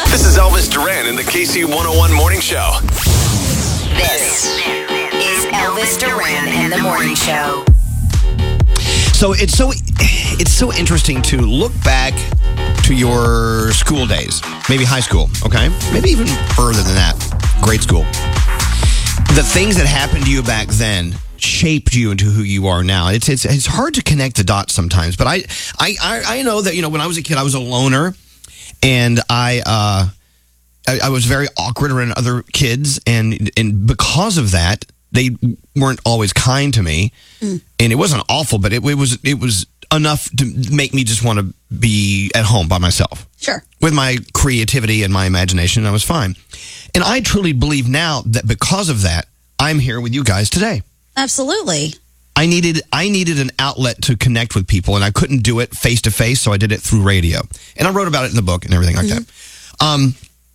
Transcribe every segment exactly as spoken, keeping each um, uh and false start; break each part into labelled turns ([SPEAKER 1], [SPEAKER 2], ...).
[SPEAKER 1] This is Elvis Duran in the K C one oh one Morning Show.
[SPEAKER 2] This is Elvis Duran and the Morning Show.
[SPEAKER 3] So it's so it's so interesting to look back to your school days, maybe high school, okay? Maybe even further than that, grade school. The things that happened to you back then shaped you into who you are now. It's it's it's hard to connect the dots sometimes, but I I I know that, you know, when I was a kid, I was a loner, and I uh I, I was very awkward around other kids, and and because of that, they weren't always kind to me, mm. and it wasn't awful, but it, it was it was enough to make me just want to be at home by myself.
[SPEAKER 4] Sure.
[SPEAKER 3] With my creativity and my imagination, I was fine. And I truly believe now that because of that, I'm here with you guys today.
[SPEAKER 4] Absolutely.
[SPEAKER 3] I needed I needed an outlet to connect with people, and I couldn't do it face to face, so I did it through radio. And I wrote about it in the book and everything like mm-hmm. that. Um,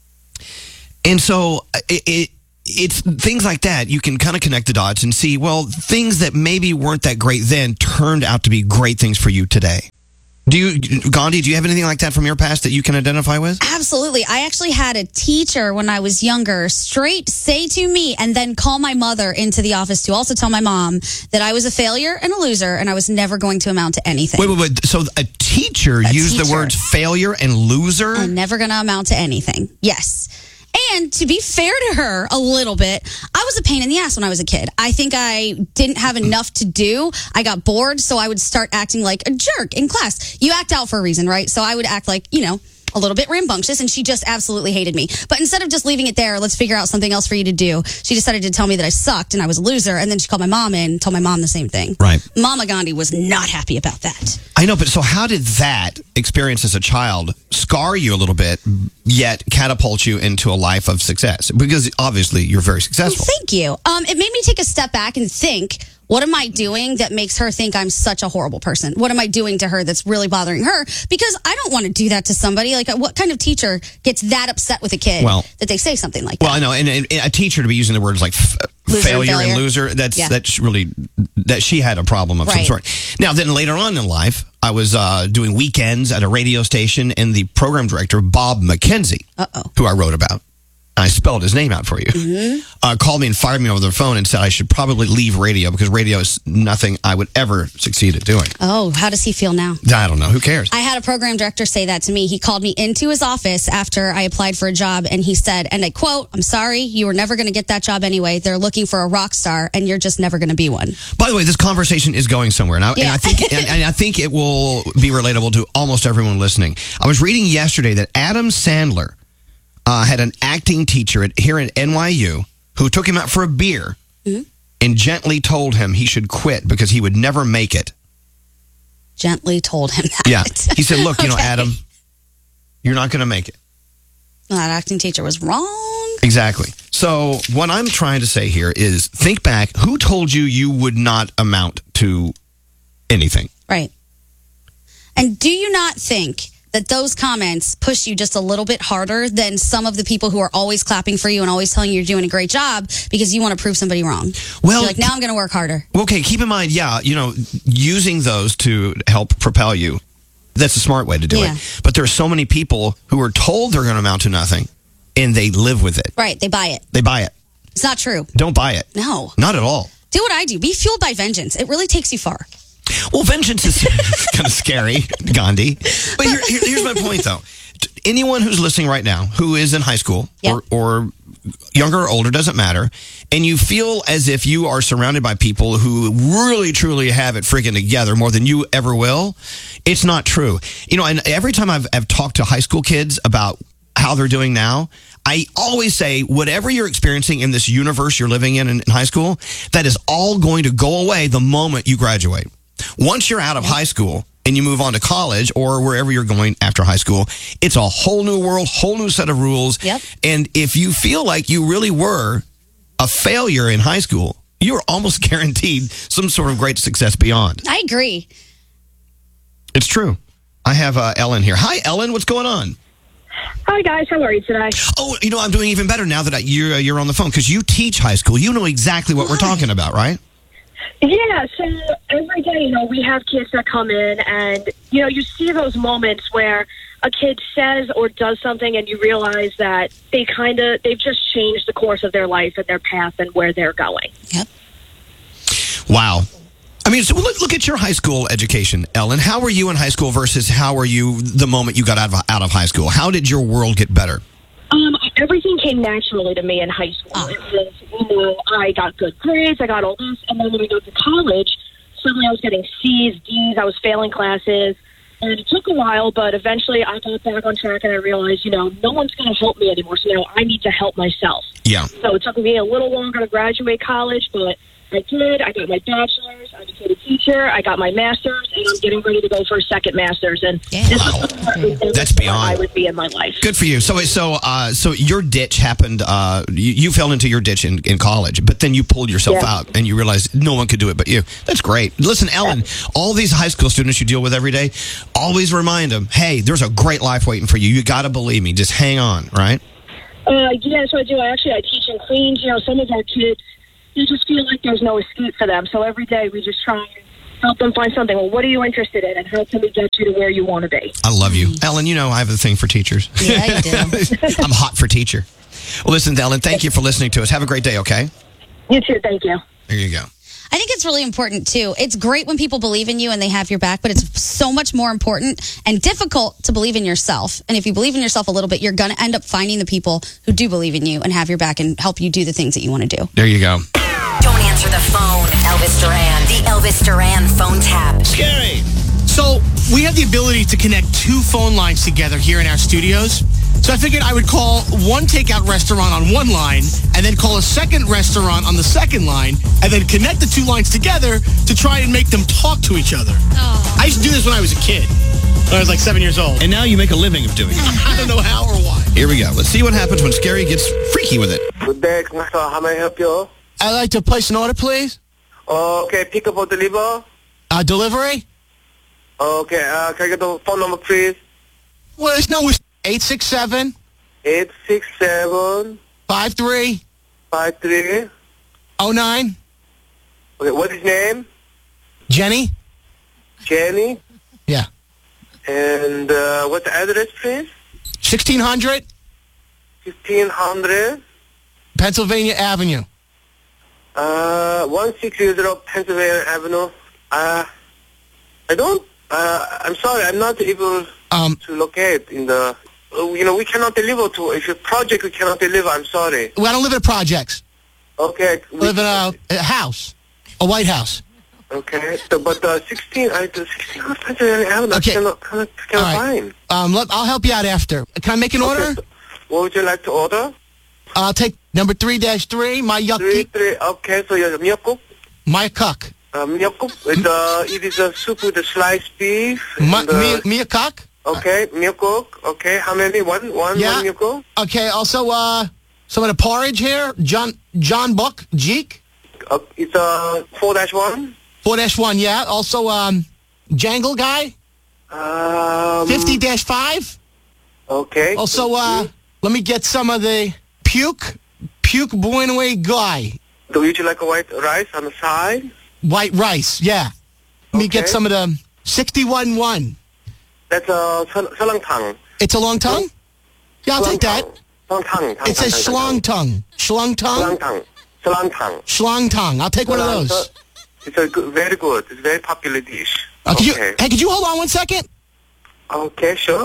[SPEAKER 3] and so it, it it's things like that. You can kind of connect the dots and see, well, things that maybe weren't that great then turned out to be great things for you today. Do you, Gandhi, do you have anything like that from your past that you can identify with?
[SPEAKER 4] Absolutely. I actually had a teacher when I was younger straight say to me and then call my mother into the office to also tell my mom that I was a failure and a loser and I was never going to amount to anything.
[SPEAKER 3] Wait, wait, wait. So a teacher
[SPEAKER 4] a
[SPEAKER 3] used
[SPEAKER 4] teacher.
[SPEAKER 3] the words failure and loser?
[SPEAKER 4] I'm never going to amount to anything. Yes. And to be fair to her a little bit, I was a pain in the ass when I was a kid. I think I didn't have enough to do. I got bored, so I would start acting like a jerk in class. You act out for a reason, right? So I would act like, you know, a little bit rambunctious, and she just absolutely hated me. But instead of just leaving it there, let's figure out something else for you to do, she decided to tell me that I sucked and I was a loser, and then she called my mom in and told my mom the same thing.
[SPEAKER 3] Right.
[SPEAKER 4] Mama Gandhi was not happy about that.
[SPEAKER 3] I know, but so how did that experience as a child scar you a little bit, yet catapult you into a life of success? Because obviously you're very successful.
[SPEAKER 4] Well, thank you. Um, it made me take a step back and think, what am I doing that makes her think I'm such a horrible person? What am I doing to her that's really bothering her? Because I don't want to do that to somebody. Like, what kind of teacher gets that upset with a kid
[SPEAKER 3] well,
[SPEAKER 4] that they say something like
[SPEAKER 3] well,
[SPEAKER 4] that?
[SPEAKER 3] Well, I know, and, and a teacher to be using the words like f-
[SPEAKER 4] loser
[SPEAKER 3] failure
[SPEAKER 4] and,
[SPEAKER 3] and loser, that's
[SPEAKER 4] yeah.
[SPEAKER 3] that's really, that she had a problem of
[SPEAKER 4] right.
[SPEAKER 3] some sort. Now, then later on in life, I was uh, doing weekends at a radio station, and the program director, Bob McKenzie,
[SPEAKER 4] Uh-oh.
[SPEAKER 3] who I wrote about, I spelled his name out for you,
[SPEAKER 4] mm-hmm.
[SPEAKER 3] uh, called me and fired me over the phone and said I should probably leave radio because radio is nothing I would ever succeed at doing.
[SPEAKER 4] Oh, how does he feel now?
[SPEAKER 3] I don't know. Who cares?
[SPEAKER 4] I had a program director say that to me. He called me into his office after I applied for a job, and he said, and I quote, "I'm sorry, you were never going to get that job anyway. They're looking for a rock star, and you're just never going to be one."
[SPEAKER 3] By the way, this conversation is going somewhere, and I,
[SPEAKER 4] yeah.
[SPEAKER 3] and I think and, and I think it will be relatable to almost everyone listening. I was reading yesterday that Adam Sandler Uh, had an acting teacher at, here at N Y U who took him out for a beer mm-hmm. and gently told him he should quit because he would never make it.
[SPEAKER 4] Gently told him that.
[SPEAKER 3] Yeah. He said, look, you know,
[SPEAKER 4] okay.
[SPEAKER 3] Adam, you're not going to make it.
[SPEAKER 4] Well, that acting teacher was wrong.
[SPEAKER 3] Exactly. So what I'm trying to say here is think back. Who told you you would not amount to anything?
[SPEAKER 4] Right. And do you not think that those comments push you just a little bit harder than some of the people who are always clapping for you and always telling you you're doing a great job because you want to prove somebody wrong?
[SPEAKER 3] Well,
[SPEAKER 4] you're like, now I'm going to work harder.
[SPEAKER 3] Okay, keep in mind, yeah, you know, using those to help propel you, that's a smart way to do
[SPEAKER 4] yeah.
[SPEAKER 3] it. But there are so many people who are told they're going to amount to nothing, and they live with it.
[SPEAKER 4] Right, they buy it.
[SPEAKER 3] They buy it.
[SPEAKER 4] It's not true.
[SPEAKER 3] Don't buy it.
[SPEAKER 4] No.
[SPEAKER 3] Not at all.
[SPEAKER 4] Do what I do. Be fueled by vengeance. It really takes you far.
[SPEAKER 3] Well, vengeance is kind of scary, Gandhi. But here, here, here's my point, though. Anyone who's listening right now who is in high school
[SPEAKER 4] yep.
[SPEAKER 3] or, or younger or older, doesn't matter, and you feel as if you are surrounded by people who really, truly have it freaking together more than you ever will, it's not true. You know, and every time I've, I've talked to high school kids about how they're doing now, I always say, whatever you're experiencing in this universe you're living in in, in high school, that is all going to go away the moment you graduate. Once you're out of high school and you move on to college or wherever you're going after high school, it's a whole new world, whole new set of rules.
[SPEAKER 4] Yep.
[SPEAKER 3] And if you feel like you really were a failure in high school, you're almost guaranteed some sort of great success beyond.
[SPEAKER 4] I agree.
[SPEAKER 3] It's true. I have uh, Ellen here. Hi, Ellen. What's going on?
[SPEAKER 5] Hi, guys. How are you today?
[SPEAKER 3] Oh, you know, I'm doing even better now that I, you're, uh, you're on the phone because you teach high school. You know exactly what
[SPEAKER 4] Why?
[SPEAKER 3] we're talking about, right?
[SPEAKER 5] Yeah, so every day, you know, we have kids that come in and, you know, you see those moments where a kid says or does something and you realize that they kind of, they've just changed the course of their life and their path and where they're going.
[SPEAKER 4] Yep.
[SPEAKER 3] Wow. I mean, so look, look at your high school education, Ellen. How were you in high school versus how were you the moment you got out of, out of high school? How did your world get better?
[SPEAKER 5] Um, everything came naturally to me in high school.
[SPEAKER 4] Oh.
[SPEAKER 5] It was, you know, I got good grades, I got all this, and then when I got to college, suddenly I was getting C's, D's, I was failing classes, and it took a while, but eventually I got back on track and I realized, you know, no one's going to help me anymore, so now I need to help myself.
[SPEAKER 3] Yeah.
[SPEAKER 5] So it took me a little longer to graduate college, but I did. I got my bachelor's, I became a teacher, I got my master's, and I'm getting ready to go for a second master's. And
[SPEAKER 4] Yeah.
[SPEAKER 5] this
[SPEAKER 3] Wow.
[SPEAKER 5] is the part where
[SPEAKER 3] That's beyond.
[SPEAKER 5] I would be in my life.
[SPEAKER 3] Good for you. So, so, uh, so your ditch happened. Uh, you, you fell into your ditch in, in college, but then you pulled yourself
[SPEAKER 5] Yeah.
[SPEAKER 3] out, and you realized no one could do it but you. That's great. Listen, Ellen, all these high school students you deal with every day, always remind them, hey, there's a great life waiting for you. You got to believe me. Just hang on, right?
[SPEAKER 5] Uh, yeah, so I do. I actually I teach in Queens. You know, some of our kids, they just feel like there's no escape for them. So every day we just try and help them find something. Well, what are you interested in, and how can we get you to where you want to be?
[SPEAKER 3] I love you, Ellen. You know I have a thing for teachers.
[SPEAKER 4] Yeah, you do.
[SPEAKER 3] I'm hot for teacher. Well, listen, Ellen, thank you for listening to us. Have a great day. Okay.
[SPEAKER 5] You too. Thank you.
[SPEAKER 3] There you go.
[SPEAKER 4] I think it's really important, too. It's great when people believe in you and they have your back, but it's so much more important and difficult to believe in yourself. And if you believe in yourself a little bit, you're going to end up finding the people who do believe in you and have your back and help you do the things that you want to do.
[SPEAKER 3] There you go.
[SPEAKER 2] Don't answer the phone. Elvis Duran. The Elvis Duran phone tap.
[SPEAKER 3] Scary.
[SPEAKER 6] So we have the ability to connect two phone lines together here in our studios. So I figured I would call one takeout restaurant on one line and then call a second restaurant on the second line and then connect the two lines together to try and make them talk to each other. Oh. I used to do this when I was a kid, when I was like seven years old.
[SPEAKER 3] And now you make a living of doing it.
[SPEAKER 6] I don't know how or why.
[SPEAKER 3] Here we go. Let's see what happens when Scary gets freaky with it.
[SPEAKER 7] Good day, sir. How may I help you?
[SPEAKER 6] I'd like to place an order, please.
[SPEAKER 7] Okay, pick up or deliver?
[SPEAKER 6] Uh, delivery?
[SPEAKER 7] Okay, uh, can I get the phone number, please?
[SPEAKER 6] Well, it's no, it's eight six seven,
[SPEAKER 7] eight six seven,
[SPEAKER 6] five three
[SPEAKER 7] five three.
[SPEAKER 6] oh nine.
[SPEAKER 7] Okay, what is name?
[SPEAKER 6] Jenny?
[SPEAKER 7] Jenny.
[SPEAKER 6] Yeah.
[SPEAKER 7] And uh, what's the address, please?
[SPEAKER 6] sixteen hundred
[SPEAKER 7] fifteen hundred,
[SPEAKER 6] Pennsylvania Avenue.
[SPEAKER 7] uh, one six zero Pennsylvania Avenue. Uh, I don't, uh, I'm sorry, I'm not able
[SPEAKER 6] Um,
[SPEAKER 7] to locate in the, uh, you know, we cannot deliver to, if your project we cannot deliver, I'm sorry.
[SPEAKER 6] well, I don't live in a projects.
[SPEAKER 7] Okay.
[SPEAKER 6] I live in a, a house, a White House.
[SPEAKER 7] Okay, so, but uh, sixteen, I the sixteen Pennsylvania Avenue,
[SPEAKER 6] Okay.
[SPEAKER 7] I cannot, cannot, cannot
[SPEAKER 6] All right.
[SPEAKER 7] find.
[SPEAKER 6] Um, let, I'll help you out after. Can I make an order?
[SPEAKER 7] Okay, so what would you like to order?
[SPEAKER 6] I'll take number three dash three, my
[SPEAKER 7] Three,
[SPEAKER 6] yucky,
[SPEAKER 7] three. Okay, so your miyeokguk.
[SPEAKER 6] my cuck.
[SPEAKER 7] Uh, miyeokguk. It's uh, it is a soup with the sliced beef.
[SPEAKER 6] My,
[SPEAKER 7] and, uh,
[SPEAKER 6] me, me a cuck?
[SPEAKER 7] Okay, miyeokguk. Okay, how many? One, one,
[SPEAKER 6] Yeah.
[SPEAKER 7] one miyeokguk.
[SPEAKER 6] Okay, also, uh, some of the porridge here. John, John Buck, Jeek.
[SPEAKER 7] Uh, it's uh, four dash one.
[SPEAKER 6] four dash one, yeah. Also, um, Jangle guy,
[SPEAKER 7] Um.
[SPEAKER 6] fifty dash five.
[SPEAKER 7] Okay.
[SPEAKER 6] Also, uh, let me get some of the puke, puke Buenway guy.
[SPEAKER 7] So would you like a white rice on the side?
[SPEAKER 6] White rice, yeah. Let me get
[SPEAKER 7] Okay.
[SPEAKER 6] some of the sixty-one one.
[SPEAKER 7] That's uh, 설렁탕.
[SPEAKER 6] It's a long tongue? Yeah, I'll take that.
[SPEAKER 7] 설렁탕.
[SPEAKER 6] It says schlong tongue. Schlong tongue?
[SPEAKER 7] 설렁탕. 설렁탕.
[SPEAKER 6] Schlong tongue. I'll take one of those.
[SPEAKER 7] It's a good, very good. It's a very popular dish.
[SPEAKER 6] Uh, could you,
[SPEAKER 7] Okay.
[SPEAKER 6] hey, could you hold on one second?
[SPEAKER 7] Okay, sure.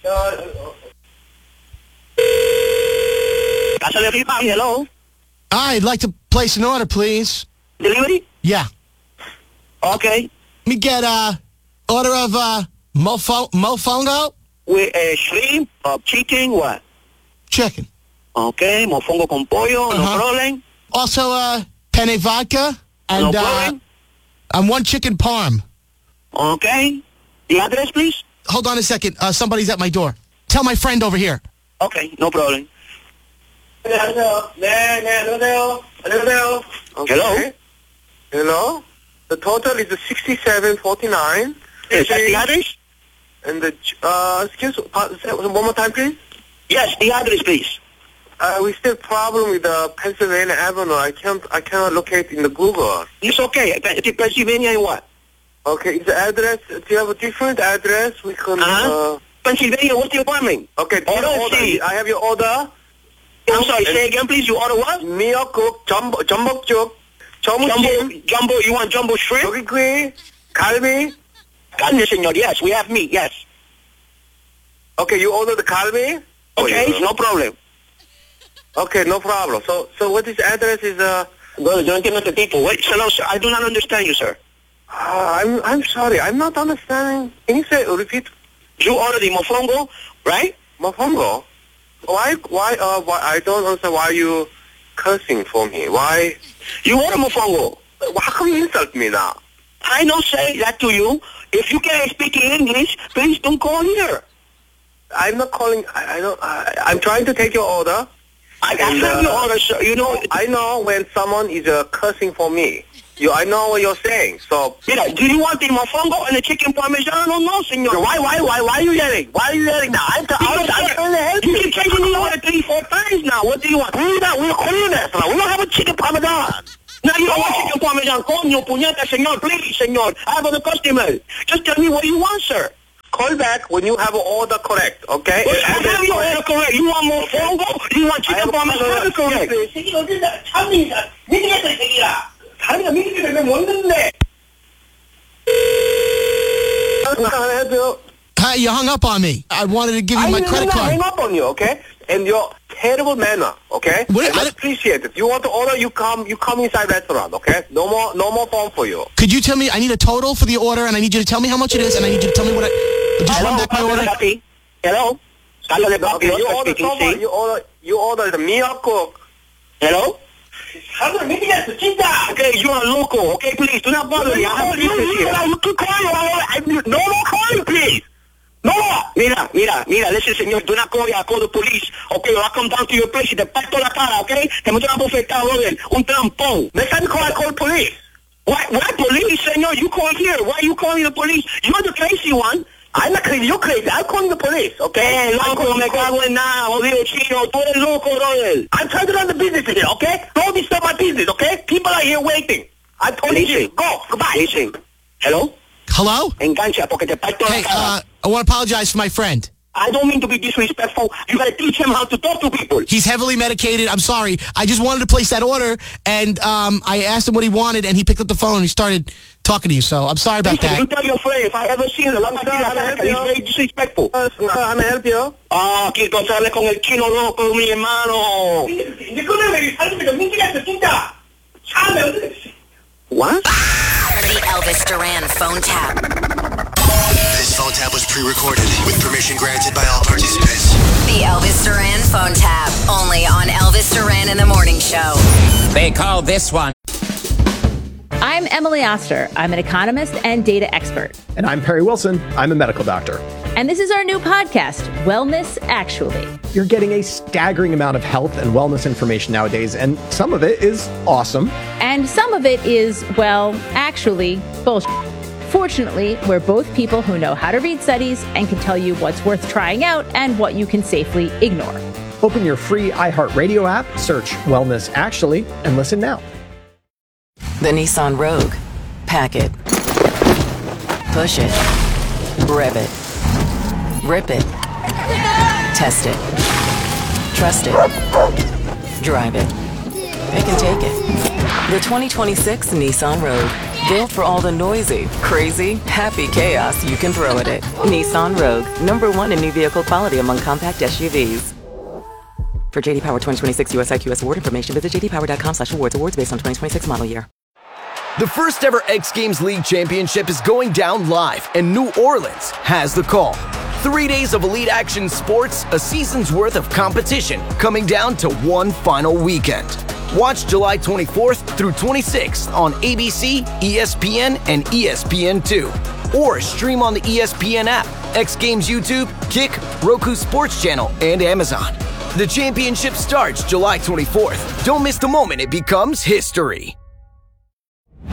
[SPEAKER 8] Hello?
[SPEAKER 6] I'd like to place an order, please.
[SPEAKER 8] Delivery?
[SPEAKER 6] Yeah.
[SPEAKER 8] Okay.
[SPEAKER 6] Let me get a order of uh, mofo- mofongo
[SPEAKER 8] With a shrimp, uh, chicken, what?
[SPEAKER 6] chicken.
[SPEAKER 8] Okay, mofongo con pollo,
[SPEAKER 6] Uh-huh.
[SPEAKER 8] no problem.
[SPEAKER 6] Also, uh, penne vodka and
[SPEAKER 8] No
[SPEAKER 6] uh,
[SPEAKER 8] problem.
[SPEAKER 6] and one chicken parm.
[SPEAKER 8] Okay. The address, please?
[SPEAKER 6] Hold on a second. Uh, somebody's at my door. Tell my friend over here.
[SPEAKER 8] Okay, no problem.
[SPEAKER 7] 네, 안녕하세요. 네, 네, 안녕하세요. 안녕하세요. Okay.
[SPEAKER 8] Hello?
[SPEAKER 7] Hello? The total is sixty-seven forty-nine.
[SPEAKER 8] Is that the address?
[SPEAKER 7] And the, uh, excuse, uh, say one more time, please.
[SPEAKER 8] Yes, the address, please.
[SPEAKER 7] Uh, we still problem with the Pennsylvania Avenue. I can't, I cannot locate in the Google.
[SPEAKER 8] It's okay. Pe- Pennsylvania and what?
[SPEAKER 7] Okay, is the address, do you have a different address? We can,
[SPEAKER 8] Uh-huh.
[SPEAKER 7] uh,
[SPEAKER 8] Pennsylvania. What's the appointment?
[SPEAKER 7] Okay, do you
[SPEAKER 8] Order
[SPEAKER 7] order?
[SPEAKER 8] C.
[SPEAKER 7] I have your order.
[SPEAKER 8] I'm sorry, say again, please. You order what?
[SPEAKER 7] 미역국, 전복, 전복죽,
[SPEAKER 8] Jumbo,
[SPEAKER 7] 점무침,
[SPEAKER 8] jumbo, you want jumbo shrimp?
[SPEAKER 7] 조기구이, 갈비.
[SPEAKER 8] Carne, senor. Yes, we have meat, yes.
[SPEAKER 7] Okay, you order the kalbi?
[SPEAKER 8] Okay, no problem.
[SPEAKER 7] Okay, no problem. So, so what is address is, uh,
[SPEAKER 8] Brother, don't get the people. Wait, hello, sir. I do not understand you, sir.
[SPEAKER 7] uh, I'm, I'm sorry, I'm not understanding. Can you say, repeat?
[SPEAKER 8] You ordered the mofongo, right?
[SPEAKER 7] Mofongo? Why, why, uh, why, I don't understand why you cursing for me. Why?
[SPEAKER 8] You ordered mofongo.
[SPEAKER 7] How come you insult me now?
[SPEAKER 8] I don't say that to you. If you can't speak English, please don't call here.
[SPEAKER 7] I'm not calling, I, I don't, I, I'm trying to take your order.
[SPEAKER 8] I, I
[SPEAKER 7] And,
[SPEAKER 8] have
[SPEAKER 7] uh,
[SPEAKER 8] your order, sir. You know,
[SPEAKER 7] I know when someone is uh, cursing for me. You, I know what you're saying. So,
[SPEAKER 8] mira, do you want the mofongo and the chicken parmesan? No, no, senor.
[SPEAKER 7] why, why, why, why are you yelling? Why are you yelling now? I'm, t- I'm, I'm trying to help
[SPEAKER 8] You
[SPEAKER 7] you.
[SPEAKER 8] keep changing the order three, four times now. What do you want?
[SPEAKER 7] We're not, we're Korean restaurant. We don't have a chicken parmesan.
[SPEAKER 8] Now you don't want chicken parmesan. Coño, puñeta, senor. Please, senor. I have other customers. Just tell me what you want, sir.
[SPEAKER 7] Call back when you have an order correct, okay?
[SPEAKER 8] Well, I have your order correct. You want mofongo? You want chicken parmesan? Correct.
[SPEAKER 7] Can I help you?
[SPEAKER 6] Hi, you hung up on me. I wanted to give you
[SPEAKER 7] I
[SPEAKER 6] my
[SPEAKER 7] did
[SPEAKER 6] credit
[SPEAKER 7] not
[SPEAKER 6] card.
[SPEAKER 7] hang up on you, okay? And your terrible manner, okay?
[SPEAKER 6] What-
[SPEAKER 7] I
[SPEAKER 6] I
[SPEAKER 7] don't
[SPEAKER 6] don't-
[SPEAKER 7] appreciate it. You want to order, you come, you come inside restaurant, okay? No more, no more phone for you.
[SPEAKER 6] Could you tell me, I need a total for the order, and I need you to tell me how much it is, and I need you to tell me what I... Just run
[SPEAKER 8] Hello,
[SPEAKER 6] back my
[SPEAKER 8] Carlos
[SPEAKER 6] order.
[SPEAKER 8] de Gapi. Hello? Carlos de Gapi,
[SPEAKER 7] Okay, you
[SPEAKER 8] Oscar
[SPEAKER 7] order
[SPEAKER 8] speaking,
[SPEAKER 7] someone,
[SPEAKER 8] see?
[SPEAKER 7] you order, you order the miyeokguk.
[SPEAKER 8] Hello? Okay, you are local. Okay, please, do not bother me. I have business here.
[SPEAKER 7] You keep calling. I- I- No more calling, please. No more.
[SPEAKER 8] Mira, mira, mira, listen, señor, do not call me, I'll call the police. Okay, I'll come down to your place y te parto la cara, okay? Te meto una bofetada, brother, un trampón.
[SPEAKER 7] Next time you call, I call police.
[SPEAKER 8] Why, why police, señor? You call here. Why are you calling the police? You're the crazy one.
[SPEAKER 7] I'm not crazy. You're crazy. I'm calling the police, okay?
[SPEAKER 8] Eh,
[SPEAKER 7] I'm
[SPEAKER 8] loco,
[SPEAKER 7] calling
[SPEAKER 8] me
[SPEAKER 7] the police.
[SPEAKER 8] cago en nada, jodido chino. Tú eres loco, brother.
[SPEAKER 7] I'm trying to run the business here, okay? Don't disturb my business, okay? People are here waiting. I told you.
[SPEAKER 8] Listen.
[SPEAKER 7] Go. Goodbye.
[SPEAKER 8] Listen. Hello?
[SPEAKER 6] Hello?
[SPEAKER 8] Engancha, porque te parto
[SPEAKER 6] Hey,
[SPEAKER 8] la cara.
[SPEAKER 6] uh, I want to apologize for my friend.
[SPEAKER 8] I don't mean to be disrespectful. You gotta teach him how to talk to people.
[SPEAKER 6] He's heavily medicated. I'm sorry. I just wanted to place that order, and um, I asked him what he wanted, and he picked up the phone and he started talking to you. So I'm sorry about
[SPEAKER 8] Listen, you
[SPEAKER 6] that.
[SPEAKER 8] tell your friend, if I ever see him, I'm
[SPEAKER 7] help
[SPEAKER 8] he's
[SPEAKER 7] you.
[SPEAKER 8] very disrespectful.
[SPEAKER 7] Uh, I'm gonna help you.
[SPEAKER 8] Ah, aquí González con el chino loco, mi hermano. What?
[SPEAKER 2] The Elvis Duran phone tap.
[SPEAKER 1] This phone tap was pre-recorded with permission granted by all participants.
[SPEAKER 2] The Elvis Duran phone tap. Only on Elvis Duran in the Morning Show.
[SPEAKER 9] They call this one.
[SPEAKER 10] I'm Emily Oster. I'm an economist and data expert.
[SPEAKER 11] And I'm Perry Wilson. I'm a medical doctor.
[SPEAKER 10] And this is our new podcast, Wellness Actually.
[SPEAKER 11] You're getting a staggering amount of health and wellness information nowadays, and some of it is awesome.
[SPEAKER 10] And some of it is, well, actually, bullshit. Fortunately, we're both people who know how to read studies and can tell you what's worth trying out and what you can safely ignore.
[SPEAKER 11] Open your free iHeartRadio app, search Wellness Actually, and listen now.
[SPEAKER 12] The Nissan Rogue. Pack it. Push it. Rev it. Rip it. Test it. Trust it. Drive it. Pick and take it. The twenty twenty-six Nissan Rogue. Built for all the noisy, crazy, happy chaos you can throw at it. Nissan Rogue. Number one in new vehicle quality among compact S U Vs. For J D Power twenty twenty-six U S I Q S award information, visit j d power dot com slash awards. Awards based on twenty twenty-six model year.
[SPEAKER 13] The first ever X Games League Championship is going down live, and New Orleans has the call. Three days of elite action sports, a season's worth of competition, coming down to one final weekend. Watch July twenty-fourth through twenty-sixth on A B C, E S P N, and E S P N two. Or stream on the E S P N app, X Games YouTube, Kick, Roku Sports Channel, and Amazon. The championship starts July twenty-fourth. Don't miss the moment it becomes history.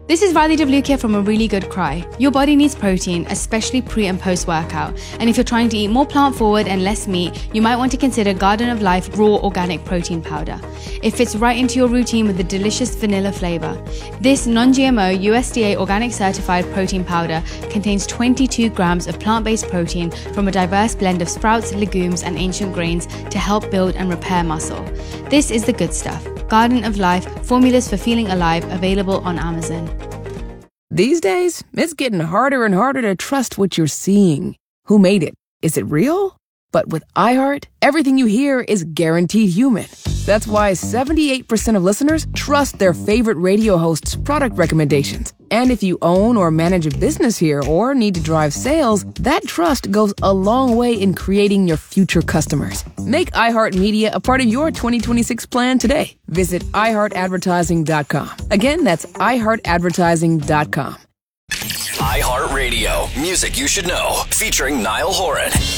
[SPEAKER 14] This is Riley Devlukia from A Really Good Cry. Your body needs protein, especially pre and post workout. And if you're trying to eat more plant forward and less meat, you might want to consider Garden of Life Raw Organic Protein Powder. It fits right into your routine with a delicious vanilla flavor. This non-G M O U S D A organic certified protein powder contains twenty-two grams of plant-based protein from a diverse blend of sprouts, legumes, and ancient grains to help build and repair muscle. This is the good stuff. Garden of Life, formulas for feeling alive, available on Amazon.
[SPEAKER 15] These days, it's getting harder and harder to trust what you're seeing. Who made it? Is it real? But with iHeart, everything you hear is guaranteed human. That's why seventy-eight percent of listeners trust their favorite radio host's product recommendations. And if you own or manage a business here or need to drive sales, that trust goes a long way in creating your future customers. Make iHeartMedia a part of your twenty twenty-six plan today. Visit i heart advertising dot com. Again, that's i heart advertising dot com.
[SPEAKER 16] iHeartRadio. Music you should know. Featuring Niall Horan.